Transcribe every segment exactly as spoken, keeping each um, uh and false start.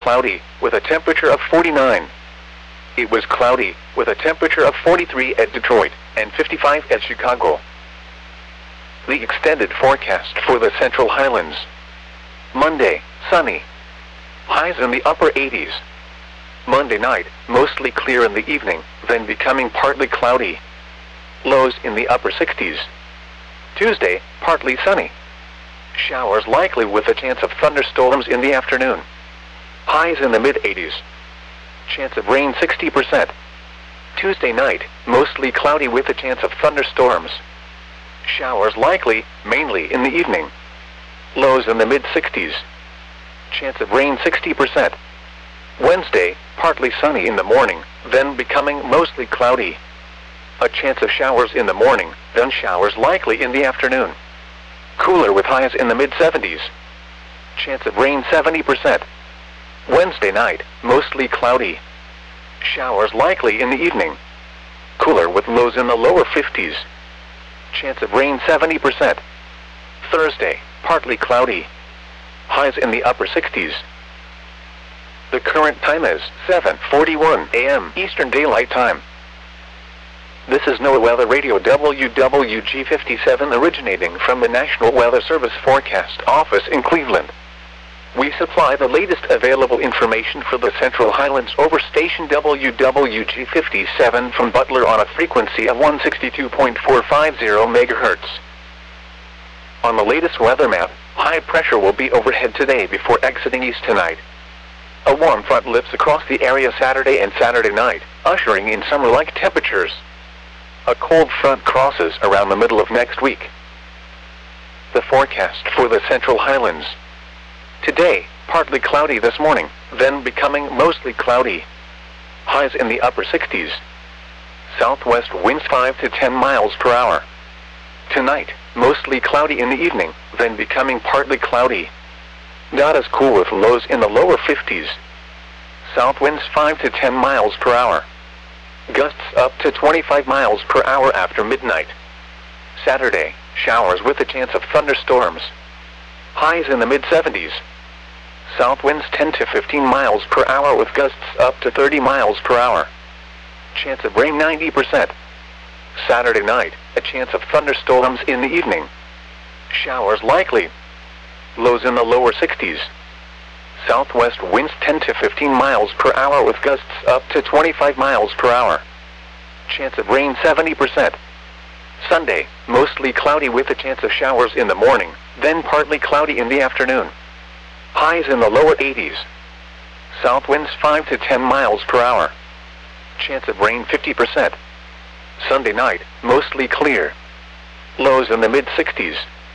Cloudy, with a temperature of forty-nine. It was cloudy, with a temperature of forty-three at Detroit, and fifty-five at Chicago. The extended forecast for the Central Highlands. Monday, sunny. Highs in the upper eighties. Monday night, mostly clear in the evening, then becoming partly cloudy. Lows in the upper sixties. Tuesday, partly sunny. Showers likely with a chance of thunderstorms in the afternoon. Highs in the mid-eighties. Chance of rain sixty percent. Tuesday night, mostly cloudy with a chance of thunderstorms. Showers likely, mainly in the evening. Lows in the mid-sixties. Chance of rain sixty percent. Wednesday, partly sunny in the morning, then becoming mostly cloudy. A chance of showers in the morning, then showers likely in the afternoon. Cooler with highs in the mid-seventies. Chance of rain seventy percent. Wednesday night, mostly cloudy. Showers likely in the evening. Cooler with lows in the lower fifties. Chance of rain seventy percent. Thursday, partly cloudy. Highs in the upper sixties. The current time is seven forty-one a m Eastern Daylight Time. This is NOAA Weather Radio W W G fifty-seven originating from the National Weather Service Forecast Office in Cleveland. We supply the latest available information for the Central Highlands over station W W G fifty-seven from Butler on a frequency of one sixty-two point four five zero megahertz. On the latest weather map, high pressure will be overhead today before exiting east tonight. A warm front lifts across the area Saturday and Saturday night, ushering in summer-like temperatures. A cold front crosses around the middle of next week. The forecast for the Central Highlands. Today, partly cloudy this morning, then becoming mostly cloudy. Highs in the upper sixties. Southwest winds five to ten miles per hour. Tonight, mostly cloudy in the evening, then becoming partly cloudy. Not as cool with lows in the lower fifties. South winds five to ten miles per hour. Gusts up to twenty-five miles per hour after midnight. Saturday, showers with a chance of thunderstorms. Highs in the mid-seventies. South winds ten to fifteen miles per hour with gusts up to thirty miles per hour. Chance of rain ninety percent. Saturday night, a chance of thunderstorms in the evening. Showers likely. Lows in the lower sixties. Southwest winds ten to fifteen miles per hour with gusts up to twenty-five miles per hour. Chance of rain seventy percent. Sunday, mostly cloudy with a chance of showers in the morning, then partly cloudy in the afternoon. Highs in the lower eighties. South winds five to ten miles per hour. Chance of rain fifty percent. Sunday night, mostly clear. Lows in the mid-sixties.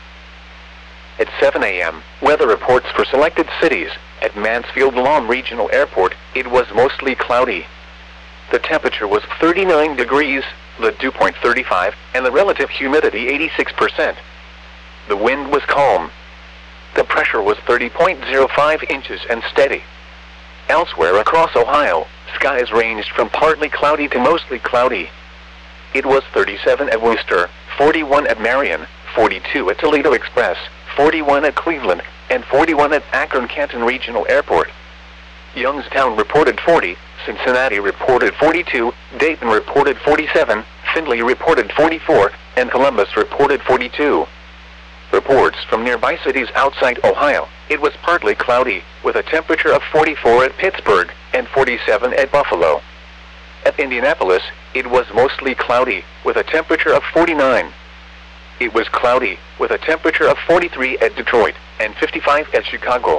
At seven a m, weather reports for selected cities. At Mansfield-Lahm Regional Airport, it was mostly cloudy. The temperature was thirty-nine degrees, the dew point thirty-five, and the relative humidity eighty-six percent. The wind was calm. The pressure was thirty point zero five inches and steady. Elsewhere across Ohio, skies ranged from partly cloudy to mostly cloudy. It was thirty-seven at Worcester, forty-one at Marion, forty-two at Toledo Express, forty-one at Cleveland, and forty-one at Akron-Canton Regional Airport. Youngstown reported forty, Cincinnati reported forty-two, Dayton reported forty-seven, Findlay reported forty-four, and Columbus reported forty-two. Reports from nearby cities outside Ohio, it was partly cloudy, with a temperature of forty-four at Pittsburgh, and forty-seven at Buffalo. At Indianapolis, it was mostly cloudy, with a temperature of forty-nine. It was cloudy, with a temperature of forty-three at Detroit, and fifty-five at Chicago.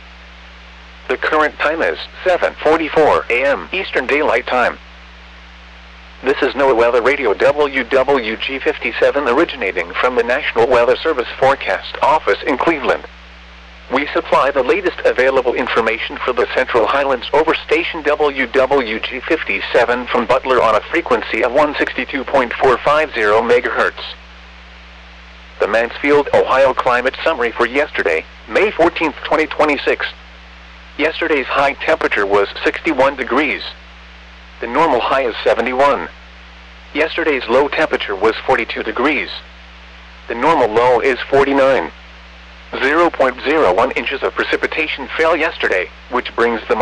The current time is seven forty-four a m Eastern Daylight Time. This is NOAA Weather Radio W W G fifty-seven originating from the National Weather Service Forecast Office in Cleveland. We supply the latest available information for the Central Highlands over station W W G fifty-seven from Butler on a frequency of one sixty-two point four five zero megahertz. The Mansfield, Ohio climate summary for yesterday, May fourteenth, twenty twenty-six. Yesterday's high temperature was sixty-one degrees. The normal high is seventy-one. Yesterday's low temperature was forty-two degrees. The normal low is forty-nine. zero point zero one inches of precipitation fell yesterday, which brings the